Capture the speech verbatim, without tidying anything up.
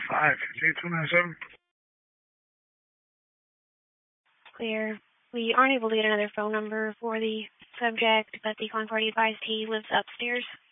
five fifty two nine seven. Clear. We aren't able to get another phone number for the subject, but the calling party advised he lives upstairs.